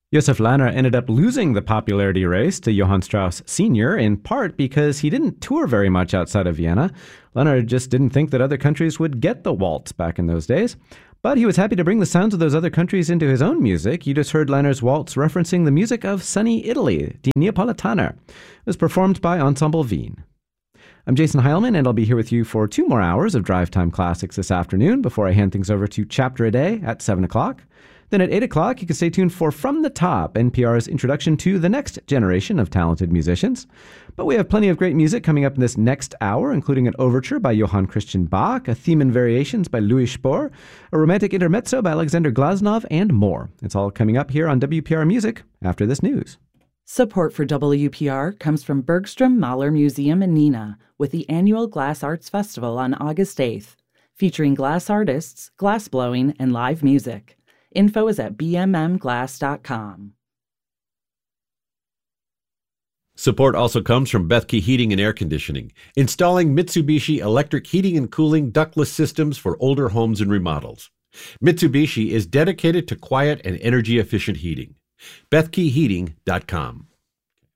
Josef Lanner ended up losing the popularity race to Johann Strauss Sr., in part because he didn't tour very much outside of Vienna. Lanner just didn't think that other countries would get the waltz back in those days. But he was happy to bring the sounds of those other countries into his own music. You just heard Lanner's waltz referencing the music of sunny Italy, Die Neapolitaner. It was performed by Ensemble Wien. I'm Jason Heilman, and I'll be here with you for 2 more hours of Drive Time Classics this afternoon before I hand things over to Chapter a Day at 7 o'clock. Then at 8 o'clock, you can stay tuned for From the Top, NPR's introduction to the next generation of talented musicians. But we have plenty of great music coming up in this next hour, including an overture by Johann Christian Bach, a theme and variations by Louis Spohr, a romantic intermezzo by Alexander Glasnov, and more. It's all coming up here on WPR Music after this news. Support for WPR comes from Bergstrom Mahler Museum in Neenah with the annual Glass Arts Festival on August 8th, featuring glass artists, glass blowing, and live music. Info is at bmmglass.com. Support also comes from Bethke Heating and Air Conditioning, installing Mitsubishi electric heating and cooling ductless systems for older homes and remodels. Mitsubishi is dedicated to quiet and energy-efficient heating. BethkeHeating.com.